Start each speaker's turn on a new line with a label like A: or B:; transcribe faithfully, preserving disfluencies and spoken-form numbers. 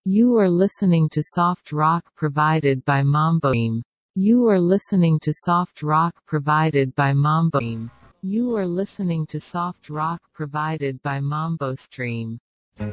A: You are listening to soft rock provided by Mambo Stream. You are listening to soft rock provided by Mambo Stream. You are listening to soft rock provided by Mambo Stream.